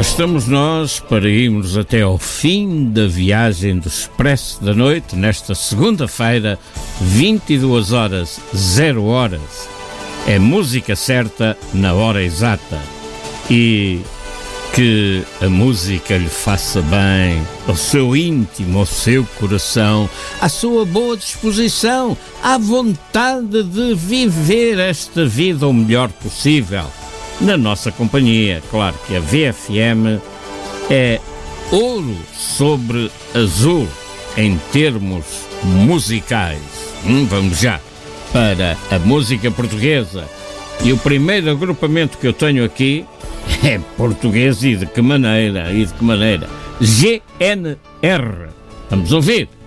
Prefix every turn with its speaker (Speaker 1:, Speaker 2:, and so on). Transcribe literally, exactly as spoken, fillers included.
Speaker 1: estamos nós para irmos até ao fim da viagem do Expresso da Noite, nesta segunda-feira, vinte e duas horas, zero horas. É música certa na hora exata. E que a música lhe faça bem ao seu íntimo, ao seu coração, à sua boa disposição, à vontade de viver esta vida o melhor possível. Na nossa companhia, claro que a V F M é ouro sobre azul em termos musicais. Hum, vamos já para a música portuguesa. E o primeiro agrupamento que eu tenho aqui é português e de que maneira, e de que maneira? G N R. Vamos ouvir.